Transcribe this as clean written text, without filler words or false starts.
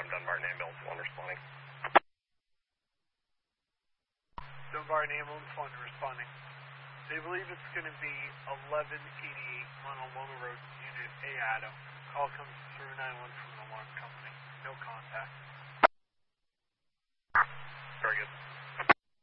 Dunbarton Ambulance 1 responding. Dunbarton Ambulance 1 responding. They believe it's going to be 1188 Montalona Road, Unit A, Adam. Call comes through 911 from